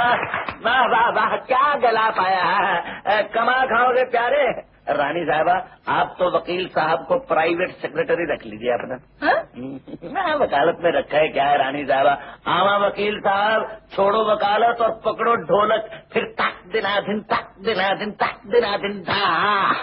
वाह वाह वाह, क्या गला पाया है। कमा खाओगे प्यारे। रानी साहबा, आप तो वकील साहब को प्राइवेट सेक्रेटरी रख लीजिए अपना। वकालत में रखा है क्या है रानी साहबा। आवा वकील साहब, छोड़ो वकालत और पकड़ो ढोलक, फिर तक दिनाधिन तक दिनाधिन तक दिनाधिन था।